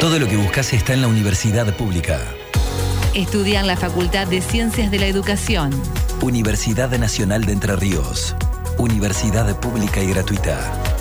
Todo lo que buscas está en la universidad pública. Estudia en la Facultad de Ciencias de la Educación. Universidad Nacional de Entre Ríos. Universidad pública y gratuita.